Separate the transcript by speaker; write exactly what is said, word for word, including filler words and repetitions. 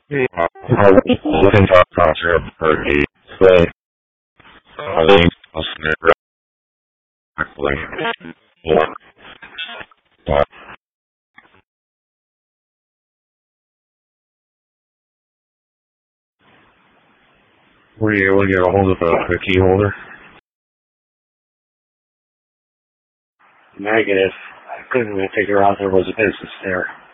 Speaker 1: Looking to concert for a play. I think I'll snip it. Were you able to get a hold of a key holder?
Speaker 2: Negative. I couldn't even figure out there was a business there.